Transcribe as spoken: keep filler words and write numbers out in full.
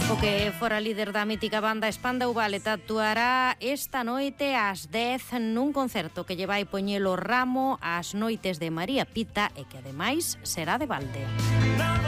O que fora líder da mítica banda Spandau Ballet actuará esta noite ás dez nun concerto que lle vai poñelo ramo ás noites de María Pita e que ademais será de balde.